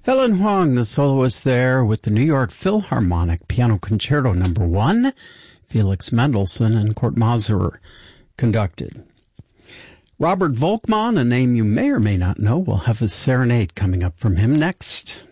Helen Huang, the soloist there with the New York Philharmonic Piano Concerto No. 1. Felix Mendelssohn and Kurt Masur conducted. Robert Volkmann, a name you may or may not know, will have a serenade coming up from him next.